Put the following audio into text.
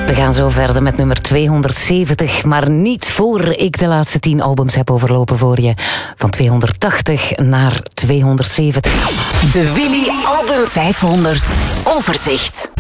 We gaan zo verder met nummer 270, maar niet voor ik de laatste 10 albums heb overlopen voor je. Van 280 naar 270. De Willy Album 500 overzicht.